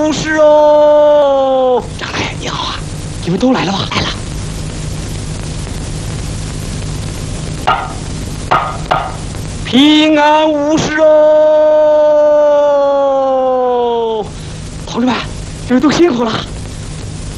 无事哦。张开，你好啊，你们都来了吧？来了。平安无事哦。同志们，你们都辛苦了。